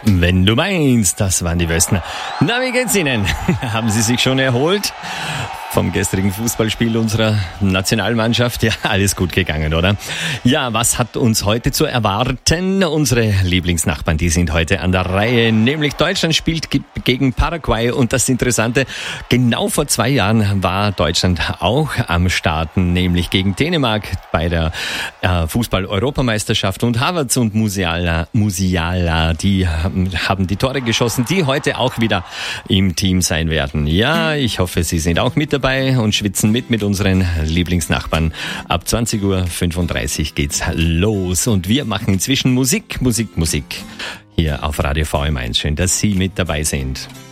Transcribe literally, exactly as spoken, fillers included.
Wenn du meinst, das waren die Wöstner. Na, wie geht's Ihnen? Haben Sie sich schon erholt vom gestrigen Fußballspiel unserer Nationalmannschaft? Ja, alles gut gegangen, oder? Ja, was hat uns heute zu erwarten? Unsere Lieblingsnachbarn, die sind heute an der Reihe, nämlich Deutschland spielt ge- gegen Paraguay. Und das Interessante, genau vor zwei Jahren war Deutschland auch am Starten, nämlich gegen Dänemark bei der äh, Fußball-Europameisterschaft. Und Havertz und Musiala, Musiala, die haben die Tore geschossen, die heute auch wieder im Team sein werden. Ja, ich hoffe, Sie sind auch mit dabei und schwitzen mit mit unseren Lieblingsnachbarn. Ab zwanzig Uhr fünfunddreißig geht's los und wir machen inzwischen Musik, Musik, Musik hier auf Radio V M eins. Schön, dass Sie mit dabei sind.